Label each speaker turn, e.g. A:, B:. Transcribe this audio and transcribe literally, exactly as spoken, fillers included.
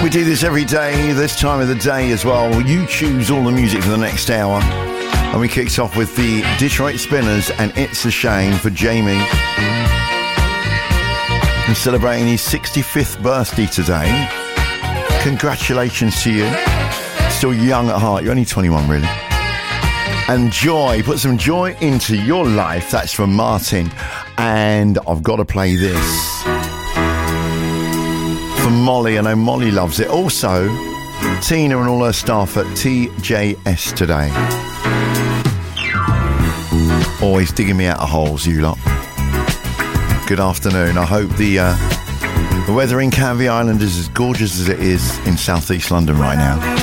A: We do this every day, this time of the day as well. You choose all the music for the next hour. And we kicked off with the Detroit Spinners and It's a Shame for Jamie. He's celebrating his sixty-fifth birthday today. Congratulations to you. Still young at heart. You're only twenty-one, really. And joy. Put some joy into your life. That's from Martin. And I've got to play this for Molly. I know Molly loves it. Also, Tina and all her staff at T J S today. Always digging me out of holes, you lot. Good afternoon. I hope the uh, the weather in Canvey Island is as gorgeous as it is in southeast London right now.